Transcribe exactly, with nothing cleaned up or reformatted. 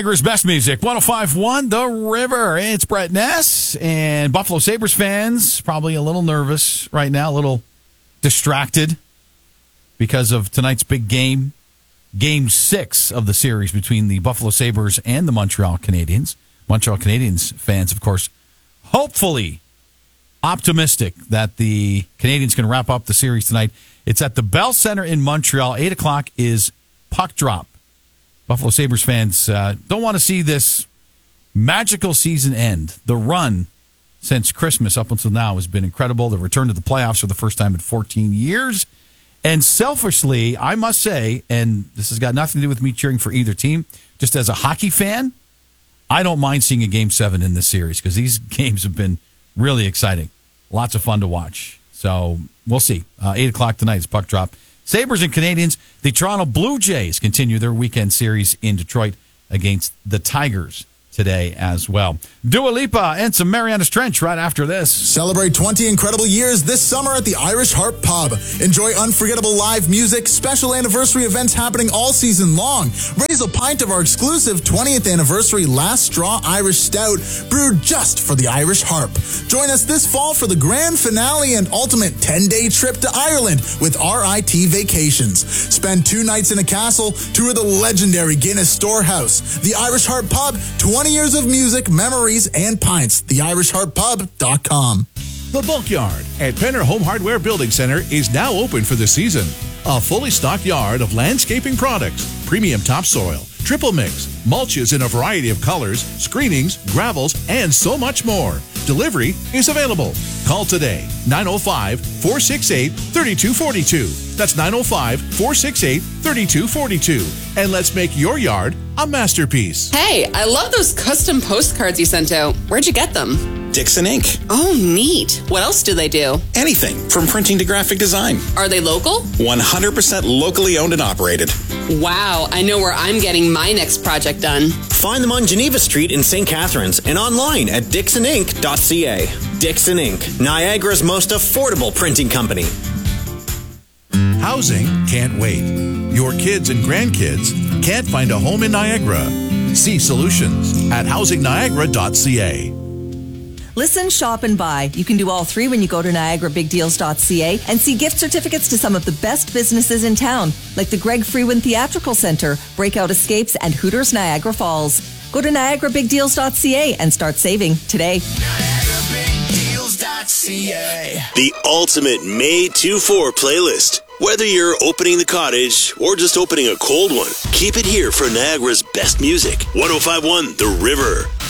Niagara's best music, one oh five point one The River. It's Brett Ness, and Buffalo Sabres fans probably a little nervous right now, a little distracted because of tonight's big game, game six of the series between the Buffalo Sabres and the Montreal Canadiens. Montreal Canadiens fans, of course, hopefully optimistic that the Canadiens can wrap up the series tonight. It's at the Bell Center in Montreal. eight o'clock is puck drop. Buffalo Sabres fans uh, don't want to see this magical season end. The run since Christmas up until now has been incredible. The return to the playoffs for the first time in fourteen years. And selfishly, I must say, and this has got nothing to do with me cheering for either team, just as a hockey fan, I don't mind seeing a Game seven in this series because these games have been really exciting. Lots of fun to watch. So we'll see. Uh, eight o'clock tonight is puck drop. Sabres and Canadiens, the Toronto Blue Jays continue their weekend series in Detroit against the Tigers today as well. Dua Lipa and some Marianas Trench right after this. Celebrate twenty incredible years this summer at the Irish Harp Pub. Enjoy unforgettable live music, special anniversary events happening all season long. Raise a pint of our exclusive twentieth anniversary Last Straw Irish Stout, brewed just for the Irish Harp. Join us this fall for the grand finale and ultimate ten-day trip to Ireland with R I T Vacations. Spend two nights in a castle, tour the legendary Guinness Storehouse. The Irish Harp Pub, twenty years of music, memories, and pints. the irish harp pub dot com. The Bulk Yard at Penner Home Hardware Building Center is now open for the season. A fully stocked yard of landscaping products, premium topsoil, triple mix, mulches in a variety of colors, screenings, gravels, and so much more. Delivery is available. Call today, nine oh five, four six eight, three two four two. That's nine oh five, four six eight, three two four two. And let's make your yard a masterpiece. Hey, I love those custom postcards you sent out. Where'd you get them? Dixon Incorporated. Oh, neat. What else do they do? Anything from printing to graphic design. Are they local? one hundred percent locally owned and operated. Wow, I know where I'm getting my next project done. Find them on Geneva Street in Saint Catharines and online at dixon inc dot c a. Dixon Incorporated, Niagara's most affordable printing company. Housing can't wait. Your kids and grandkids can't find a home in Niagara. See solutions at housing niagara dot c a. Listen, shop, and buy. You can do all three when you go to niagara big deals dot c a and see gift certificates to some of the best businesses in town, like the Greg Freeman Theatrical Center, Breakout Escapes, and Hooters Niagara Falls. Go to niagara big deals dot c a and start saving today. niagara big deals dot c a. The ultimate made to for playlist. Whether you're opening the cottage or just opening a cold one, keep it here for Niagara's best music. one oh five point one The River.